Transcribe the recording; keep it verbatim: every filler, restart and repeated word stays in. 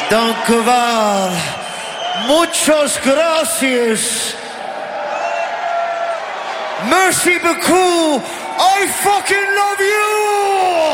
Dank u wel. Muchas gracias. Merci beaucoup. I fucking love you.